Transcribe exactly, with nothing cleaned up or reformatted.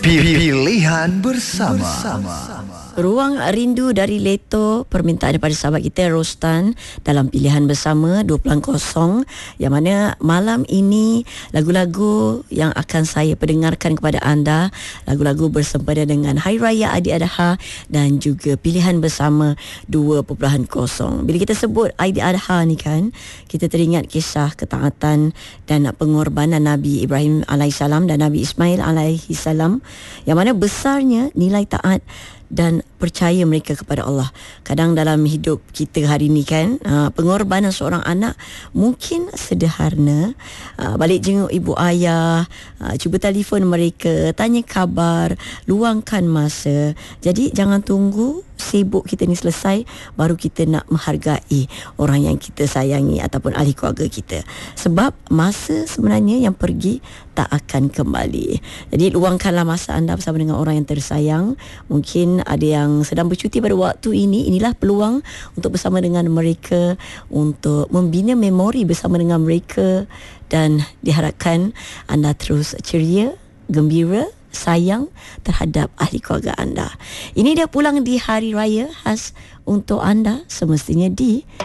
Pilihan bersama. Ruang Rindu dari Leto, permintaan daripada sahabat kita Rostan dalam Pilihan Bersama dua puluh kosong, yang mana malam ini lagu-lagu yang akan saya perdengarkan kepada anda, lagu-lagu bersempena dengan Hari Raya Aidiladha dan juga Pilihan Bersama dua puluh kosong. Bila kita sebut Aidiladha ni kan, kita teringat kisah ketaatan dan pengorbanan Nabi Ibrahim alaihissalam dan Nabi Ismail alaihissalam, yang mana besarnya nilai taat dan percaya mereka kepada Allah. Kadang dalam hidup kita hari ni kan, uh, pengorbanan seorang anak mungkin sederhana, uh, balik jenguk ibu ayah, uh, cuba telefon mereka, tanya khabar, luangkan masa. Jadi jangan tunggu sibuk kita ni selesai baru kita nak menghargai orang yang kita sayangi ataupun ahli keluarga kita. Sebab masa sebenarnya yang pergi tak akan kembali. Jadi luangkanlah masa anda bersama dengan orang yang tersayang. Mungkin ada yang sedang bercuti pada waktu ini. Inilah peluang untuk bersama dengan mereka, untuk membina memori bersama dengan mereka, dan diharapkan anda terus ceria, gembira, sayang terhadap ahli keluarga anda. Ini dia pulang di Hari Raya khas untuk anda, semestinya di